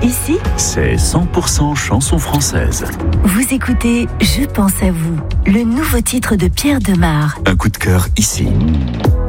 Ici, c'est 100% chansons françaises. vous écoutez Je pense à vous, le nouveau titre de Pierre Demar. Un coup de cœur ici.